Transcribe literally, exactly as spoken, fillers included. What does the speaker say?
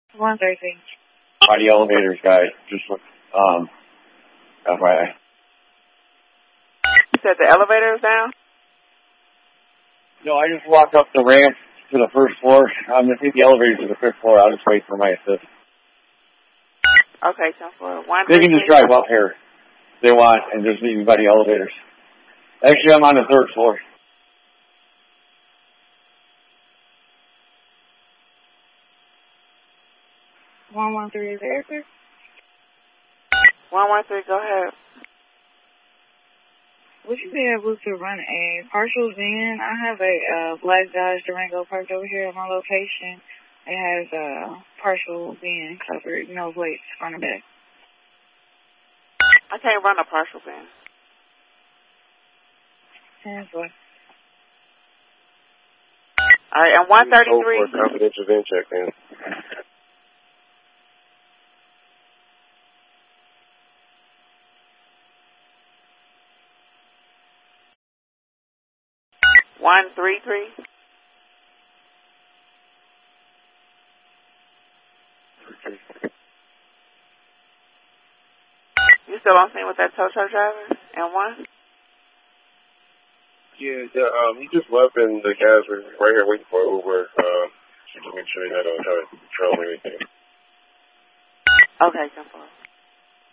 One thirty. By the elevators, guys. Just look, um, F Y I. You said the elevator is down? No, I just walked up the ramp to the first floor. I'm going to take the elevator to the fifth floor. I'll just wait for my assist. Okay, ten four. One. They can just drive up here if they want and just meet me by the elevators. Actually, I'm on the third floor. One one three is there, sir? One one three. Go ahead. Would you be able to run a partial van? I have a uh, black Dodge Durango parked over here at my location. It has a partial van covered, no plates, front and back. I can't run a partial van. ten four. All right, and one thirty-three. For confidential van check, man. One three three. You still on scene with that tow truck driver? And one? Yeah, yeah, um, he just left and the guys were right here waiting for Uber, um, to make sure they're not going to try to control anything. Okay, simple.